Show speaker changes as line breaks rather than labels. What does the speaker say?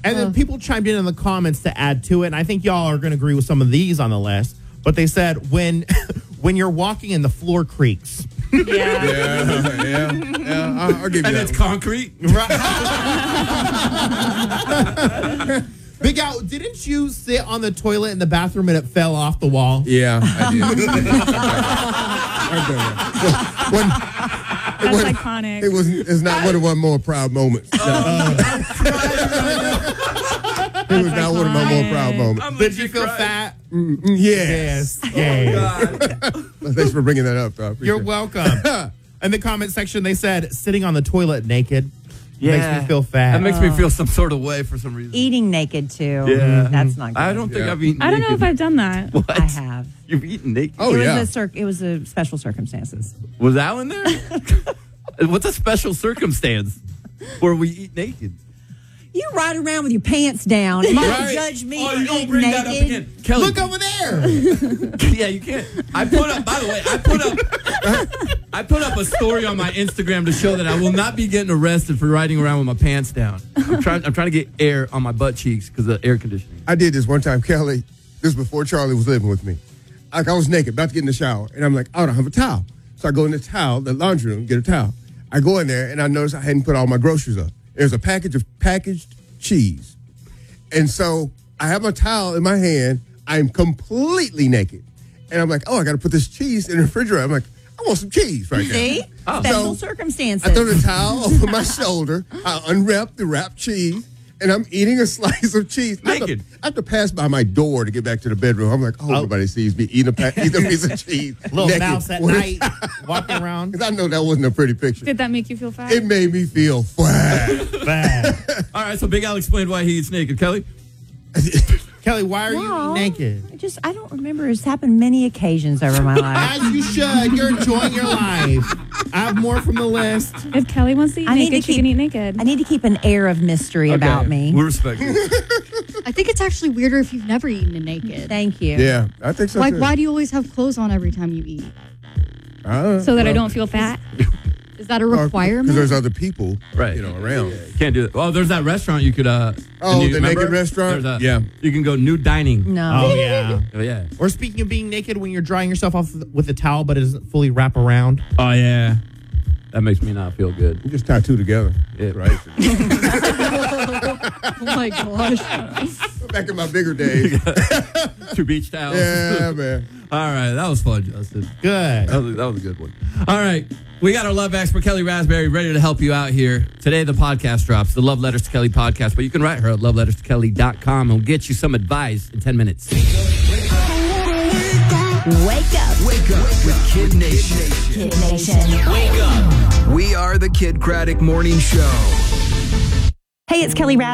And then people chimed in the comments to add to it. And I think y'all are going to agree with some of these on the list. But they said when you're walking and the floor creaks.
Yeah. I'll give you that.
And it's concrete.
Right.
Big Al, didn't you sit on the toilet in the bathroom and it fell off the wall?
Yeah, I did.
That's iconic.
It's not one of my more proud moments. It was not one of my more proud moments.
Did you feel fat?
Yes. Thanks for bringing that up, though.
You're welcome. In the comment section, they said, sitting on the toilet naked makes me feel fat.
That makes me feel some sort of way for some reason.
Eating naked, too.
Yeah.
That's not good.
I don't think I've eaten naked.
I don't know if I've done that.
What?
I have.
You've eaten naked?
Oh, yeah.
It was a special circumstances.
Was Al in there? What's a special circumstance where we eat naked?
You ride around with your pants down and you judge me for eating naked.
Kelly,
look over there.
Yeah, you can't. I put up a story on my Instagram to show that I will not be getting arrested for riding around with my pants down. I'm trying to get air on my butt cheeks because of the air conditioning.
I did this one time, Kelly. This was before Charlie was living with me. Like, I was naked, about to get in the shower, and I'm like, I don't have a towel. So I go in the laundry room, get a towel. I go in there, and I notice I hadn't put all my groceries up. There's a package of packaged cheese. And so I have my towel in my hand. I'm completely naked. And I'm like, I got to put this cheese in the refrigerator. I'm like, I want some cheese right now.
See? Special circumstances.
I throw the towel over my shoulder. I unwrap the wrapped cheese. And I'm eating a slice of cheese.
Naked.
I have to pass by my door to get back to the bedroom. I'm like, nobody sees me eating a piece of cheese.
Little
naked.
mouse at night, walking around.
Because I know that wasn't a pretty picture.
Did that make you feel fat?
It made me feel fat.
All right, so Big Al explained why he eats naked. Kelly?
Kelly, why are you naked?
I don't remember. It's happened many occasions over my life.
As you should. You're enjoying your life. I have more from the list.
If Kelly wants to eat naked, she can eat naked.
I need to keep an air of mystery about me.
We respect you.
I think it's actually weirder if you've never eaten it naked.
Thank you.
Yeah, I think so.
Like,
too.
why do you always have clothes on every time you eat?
So that I don't feel fat.
Is that a requirement?
Because there's other people,
right,
around.
You can't do that. Well, there's that restaurant you could.
The naked restaurant.
Yeah, you can go nude dining.
No.
Oh, yeah.
Oh, yeah.
Or speaking of being naked, when you're drying yourself off with a towel, but it doesn't fully wrap around.
Oh yeah, that makes me not feel good.
We just tie two together.
Yeah, right.
Oh my gosh.
Back in my bigger days.
2 beach towels.
Yeah, man.
All right, that was fun, Justin.
Good.
That was a good one. All right, we got our love expert, Kelly Raspberry, ready to help you out here. Today, the podcast drops, the Love Letters to Kelly podcast, but you can write her at loveletterstokelly.com and we'll get you some advice in 10 minutes.
Wake up.
Wake up with Kid Nation.
Kid Nation.
Wake up. We are the Kid Craddock Morning Show.
Hey, it's Kelly Raspberry.